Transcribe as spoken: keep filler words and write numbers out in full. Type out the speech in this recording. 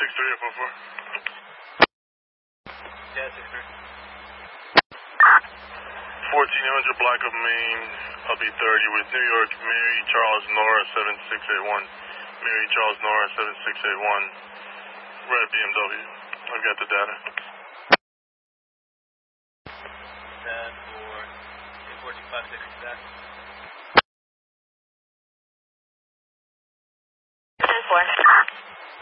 six three or four four? Yeah, six three. fourteen hundred block of Main, I'll be thirty with New York, Mary Charles Nora seven six eight one. Mary Charles Nora seven six eight one. Red B M W. I've got the data. ten for fourteen five six exact. ten four.